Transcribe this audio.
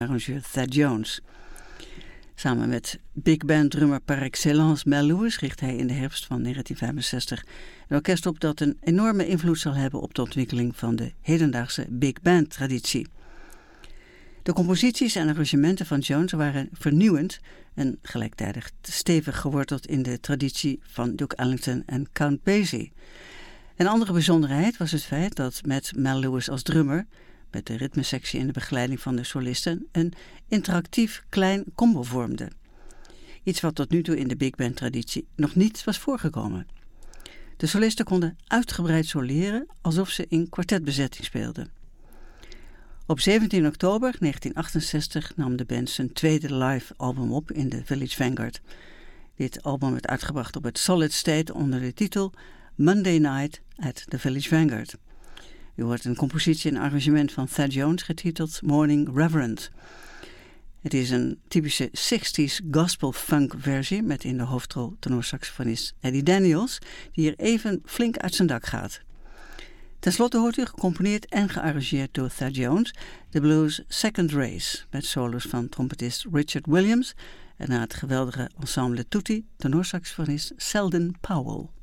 arrangeur Thad Jones. Samen met big band drummer par excellence Mel Lewis richt hij in de herfst van 1965 een orkest op dat een enorme invloed zal hebben op de ontwikkeling van de hedendaagse big band traditie. De composities en arrangementen van Jones waren vernieuwend en gelijktijdig stevig geworteld in de traditie van Duke Ellington en Count Basie. Een andere bijzonderheid was het feit dat met Mel Lewis als drummer, met de ritmesectie en de begeleiding van de solisten, een interactief klein combo vormde. Iets wat tot nu toe in de big band traditie nog niet was voorgekomen. De solisten konden uitgebreid soleren alsof ze in kwartetbezetting speelden. Op 17 oktober 1968 nam de band zijn tweede live album op in de Village Vanguard. Dit album werd uitgebracht op het Solid State onder de titel Monday Night at the Village Vanguard. U hoort een compositie en arrangement van Thad Jones getiteld Morning Reverend. Het is een typische 60s gospel funk versie met in de hoofdrol tenorsaxofonist Eddie Daniels, die hier even flink uit zijn dak gaat. Ten slotte hoort u gecomponeerd en gearrangeerd door Thad Jones de blues Second Race met solos van trompetist Richard Williams en na het geweldige ensemble tutti tenorsaxofonist Selden Powell.